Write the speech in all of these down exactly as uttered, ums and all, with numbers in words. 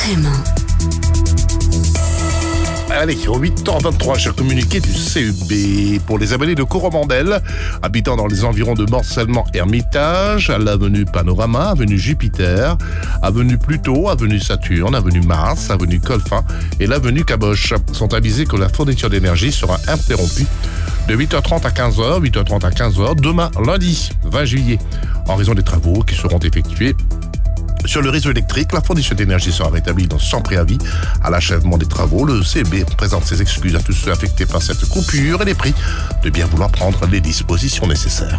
R M. Allez, au huit heures vingt-trois, j'ai communiqué du C E B pour les abonnés de Coromandel, habitant dans les environs de Morcellement-Hermitage, à l'avenue Panorama, avenue Jupiter, avenue Pluto, avenue Saturne, avenue Mars, avenue Colfin et l'avenue Caboche. Sont avisés que la fourniture d'énergie sera interrompue de huit heures trente à quinze heures, huit heures trente à quinze heures, demain, lundi, vingt juillet, en raison des travaux qui seront effectués sur le réseau électrique. La fourniture d'énergie sera rétablie dans sans préavis à l'achèvement des travaux. Le C E B présente ses excuses à tous ceux affectés par cette coupure et les prie de bien vouloir prendre les dispositions nécessaires.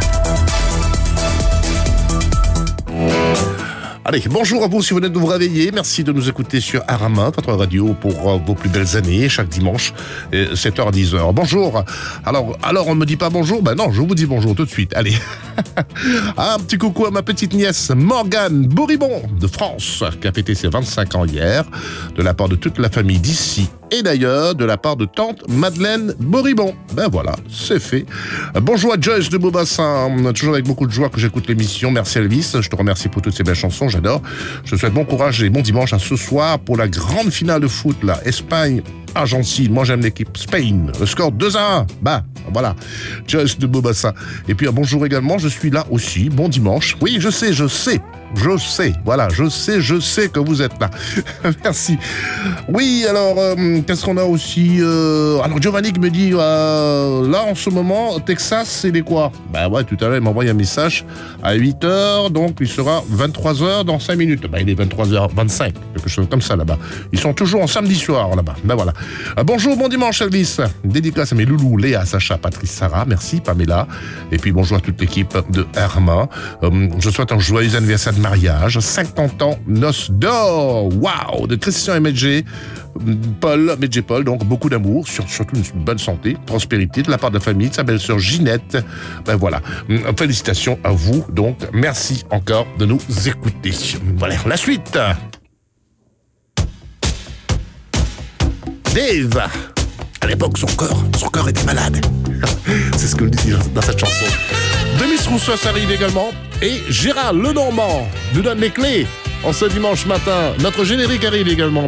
Allez, bonjour à vous si vous venez de vous réveiller. Merci de nous écouter sur Arama, votre radio pour vos plus belles années, chaque dimanche, sept heures à dix heures. Bonjour. Alors, alors on ne me dit pas bonjour? Ben non, je vous dis bonjour tout de suite. Allez. Un petit coucou à ma petite nièce Morgane Boribon de France, qui a fêté ses vingt-cinq ans hier, de la part de toute la famille d'ici et d'ailleurs, de la part de tante Madeleine Boribon. Ben voilà, c'est fait. Bonjour à Joyce de Beaubassin, toujours avec beaucoup de joie que j'écoute l'émission. Merci Elvis, je te remercie pour toutes ces belles chansons, j'adore. Je te souhaite bon courage et bon dimanche à ce soir pour la grande finale de foot, là, Espagne Argentine. Moi j'aime l'équipe Spain. Le score deux à un. Bah voilà. Joyce de Beaubassin. Et puis un bonjour également, je suis là aussi. Bon dimanche. Oui, je sais, je sais. Je sais, voilà, je sais, je sais que vous êtes là. Merci. Oui, alors, euh, qu'est-ce qu'on a aussi euh... Alors, Giovanni me dit, euh, là, en ce moment, au Texas, c'est les quoi? Bah ouais, tout à l'heure, il m'a envoyé un message à huit heures, donc il sera vingt-trois heures dans cinq minutes. Bah, il est vingt-trois heures vingt-cinq, quelque chose comme ça, là-bas. Ils sont toujours en samedi soir, là-bas. Ben voilà. Euh, bonjour, bon dimanche, Elvis. Dédicace à mes loulous, Léa, Sacha, Patrice, Sarah. Merci, Pamela. Et puis, bonjour à toute l'équipe de Arma. Euh, je souhaite un joyeux anniversaire de mariage, cinquante ans, noces d'or, waouh, de Christian et Medjé, Paul, Medjé Paul, donc beaucoup d'amour, surtout une bonne santé, prospérité de la part de la famille, de sa belle-sœur Ginette. Ben voilà, félicitations à vous, donc merci encore de nous écouter. Voilà, la suite. Dave, à l'époque, son corps, son corps était malade. C'est ce que le dit dans cette chanson. Demis Roussos arrive également et Gérard Lenormand nous donne les clés en ce dimanche matin. Notre générique arrive également.